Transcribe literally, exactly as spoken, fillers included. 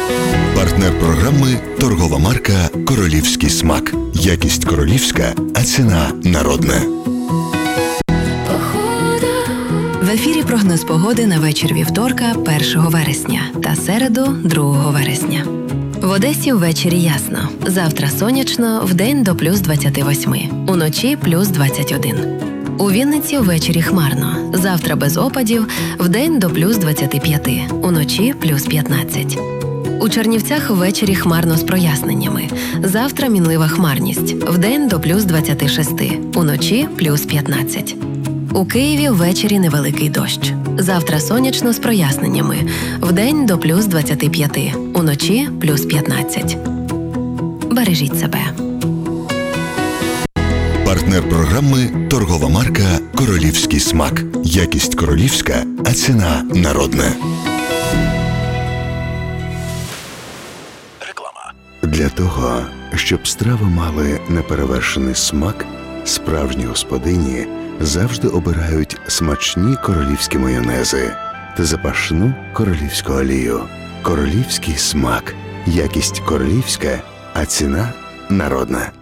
Партнер програми – торгова марка «Королівський смак». Якість королівська, а ціна народна. В ефірі прогноз погоди на вечір вівторка, першого вересня та середу, другого вересня. В Одесі ввечері ясно. Завтра сонячно, вдень до плюс двадцяти восьми, уночі плюс двадцять один. У Вінниці ввечері хмарно. Завтра без опадів, вдень до плюс двадцяти п'яти, уночі плюс п'ятнадцять. У Чернівцях ввечері хмарно з проясненнями. Завтра мінлива хмарність, вдень до плюс двадцяти шести, уночі плюс п'ятнадцять. У Києві ввечері невеликий дощ. Завтра сонячно з проясненнями, вдень до плюс двадцяти п'яти, уночі плюс п'ятнадцять. Бережіть себе. Партнер програми – торгова марка «Королівський смак». Якість королівська, а ціна народна. Реклама. Для того, щоб страви мали неперевершений смак, справжні господині завжди обирають смачні королівські майонези та запашну королівську олію. Королівський смак. Якість королівська, а ціна народна.